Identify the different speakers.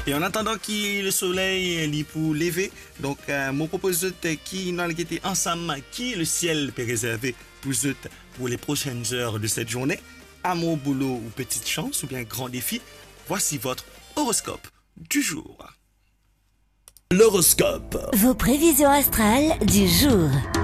Speaker 1: Et en attendant que le soleil est pour lever, donc mon propose qui nous allons ensemble qui le ciel peut réserver pour les prochaines heures de cette journée, amour, boulot ou petite chance ou bien grand défi. Voici votre horoscope du jour.
Speaker 2: L'horoscope.
Speaker 3: Vos prévisions astrales du jour.